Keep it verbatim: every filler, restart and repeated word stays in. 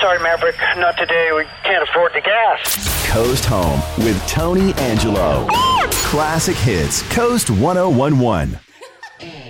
sorry, Maverick, not today. We can't afford the gas. Coast Home with Tony Angelo. Classic Hits, Coast one oh one one.